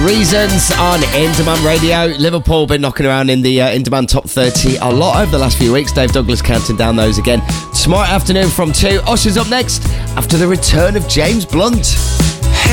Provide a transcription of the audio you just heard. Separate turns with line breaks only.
Reasons on In Demand Radio. Liverpool been knocking around in the In Demand Top 30 a lot over the last few weeks. Dave Douglas counting down those again. Tomorrow afternoon from 2. Usher's up next after the return of James Blunt.